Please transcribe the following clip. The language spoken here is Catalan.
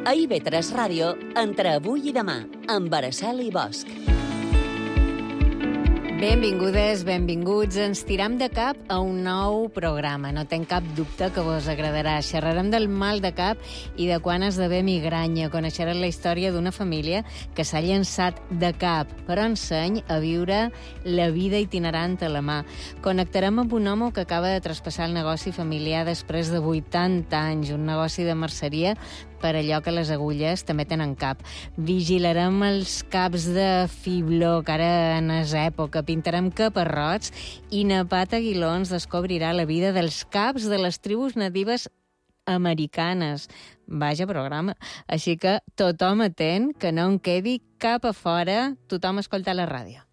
A IB3 Ràdio, entre avui i demà, amb Araceli Bosch. Benvingudes, benvinguts. Ens tiram de cap a un nou programa. No tenc cap dubte que vos agradarà. Xerrarem del mal de cap i de quan esdevé migranya. Coneixerem la història d'una família que s'ha llançat de cap, però enseny a viure la vida itinerant a la mà. Connectarem amb un home que acaba de traspassar el negoci familiar després de 80 anys, un negoci de merceria per allò que les agulles també tenen cap. Vigilarem els caps de fibló, que ara en és època. Pintarem caparrots i Napat Aguiló ens descobrirà la vida dels caps de les tribus natives americanes. Vaja programa. Així que tothom atent, que no en quedi cap a fora. Tothom escolta la ràdio.